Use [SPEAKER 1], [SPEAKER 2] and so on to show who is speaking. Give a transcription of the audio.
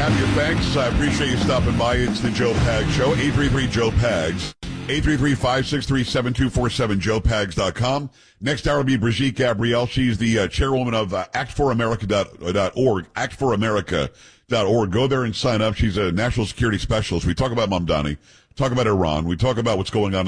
[SPEAKER 1] have you. Thanks. I appreciate you stopping by. It's the Joe Pags Show. 833-JOE-PAGS. 833-563-7247, joepags.com. Next hour will be Brigitte Gabrielle. She's the chairwoman of actforamerica.org, actforamerica.org. Go there and sign up. She's a national security specialist. We talk about Mamdani, talk about Iran, we talk about what's going on